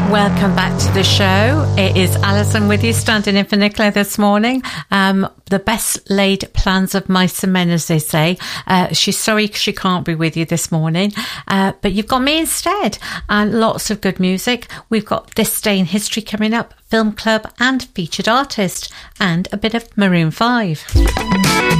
Welcome back to the show. It is Alison with you, standing in for Nicola this morning. The best laid plans of mice and men, as they say. She's sorry she can't be with you this morning, but you've got me instead. Lots of good music. We've got This Day in History coming up, Film Club and Featured Artist, and a bit of Maroon 5.